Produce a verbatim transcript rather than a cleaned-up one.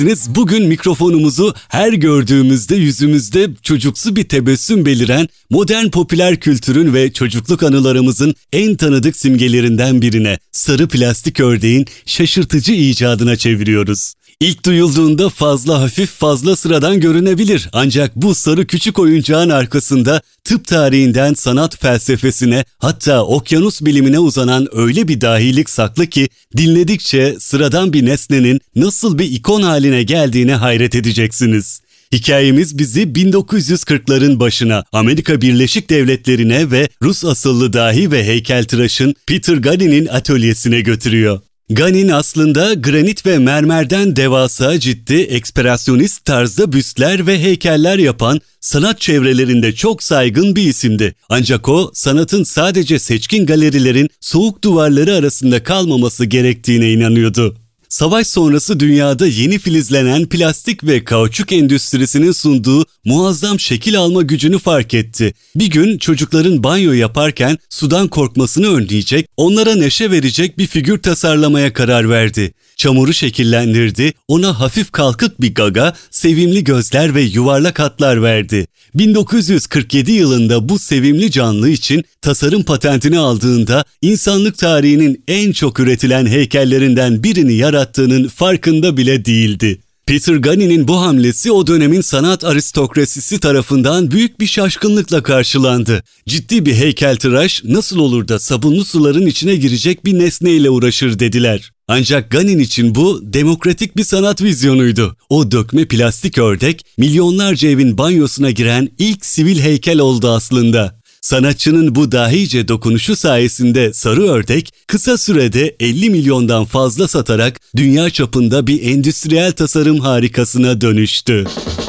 Bugün mikrofonumuzu her gördüğümüzde yüzümüzde çocuksu bir tebessüm beliren modern popüler kültürün ve çocukluk anılarımızın en tanıdık simgelerinden birine, sarı plastik ördeğin şaşırtıcı icadına çeviriyoruz. İlk duyulduğunda fazla hafif, fazla sıradan görünebilir. Ancak bu sarı küçük oyuncağın arkasında tıp tarihinden sanat felsefesine, hatta okyanus bilimine uzanan öyle bir dahilik saklı ki dinledikçe sıradan bir nesnenin nasıl bir ikon haline geldiğine hayret edeceksiniz. Hikayemiz bizi bin dokuz yüz kırkların başına, Amerika Birleşik Devletleri'ne ve Rus asıllı dahi ve heykeltıraşın Peter Ganin'in atölyesine götürüyor. Ganin aslında granit ve mermerden devasa, ciddi, ekspresyonist tarzda büstler ve heykeller yapan, sanat çevrelerinde çok saygın bir isimdi. Ancak o, sanatın sadece seçkin galerilerin soğuk duvarları arasında kalmaması gerektiğine inanıyordu. Savaş sonrası dünyada yeni filizlenen plastik ve kauçuk endüstrisinin sunduğu muazzam şekil alma gücünü fark etti. Bir gün çocukların banyo yaparken sudan korkmasını önleyecek, onlara neşe verecek bir figür tasarlamaya karar verdi. Çamuru şekillendirdi, ona hafif kalkık bir gaga, sevimli gözler ve yuvarlak hatlar verdi. bin dokuz yüz kırk yedi yılında bu sevimli canlı için tasarım patentini aldığında insanlık tarihinin en çok üretilen heykellerinden birini yarattığının farkında bile değildi. Peter Ganin'in bu hamlesi o dönemin sanat aristokrasisi tarafından büyük bir şaşkınlıkla karşılandı. Ciddi bir heykeltıraş nasıl olur da sabunlu suların içine girecek bir nesneyle uğraşır dediler. Ancak Ganin için bu demokratik bir sanat vizyonuydu. O dökme plastik ördek milyonlarca evin banyosuna giren ilk sivil heykel oldu aslında. Sanatçının bu dahice dokunuşu sayesinde sarı ördek kısa sürede elli milyondan fazla satarak dünya çapında bir endüstriyel tasarım harikasına dönüştü.